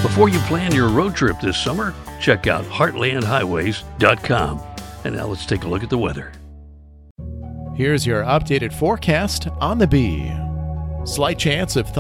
Before you plan your road trip this summer, check out heartlandhighways.com. And now let's take a look at the weather. Here's your updated forecast on the Bee. Slight chance of